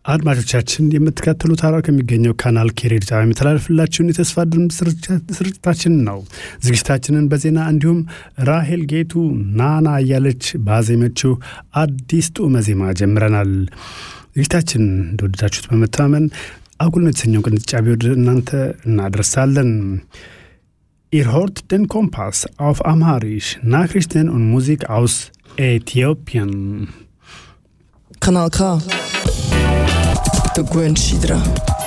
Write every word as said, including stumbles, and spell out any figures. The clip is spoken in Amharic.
አድማጮቻችን የምትከታተሉት አራው ከሚገኘው ካናል ኬሬድ ጣቢያ የሚተላለፍላችሁን የተስፋ ድምጽ ስርጭታችን ነው። ዝግጅታችንን በዜና እንዲሁም ራሄል ጌቱ ናና እያለች ባዜመችው አዲስ ጡመ ዜማ ጀምረናል። ዝግጅታችን እንደወደዳችሁት በመተማመን አጉል የተሰኘው ቅንጫቢ ወደ እናንተ እናደርሳለን። Ihr hört den Kompass auf Amharisch, Nachrichten und Musik aus Äthiopien. Kanal K. The Gwen Shidra.